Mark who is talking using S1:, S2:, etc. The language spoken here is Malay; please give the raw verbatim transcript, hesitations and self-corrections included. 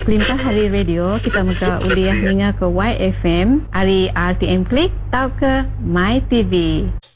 S1: Kelimpah Hari Radio, kita muka uliah ninga ke Y F M, hari R T M Klik, tau ke My T V.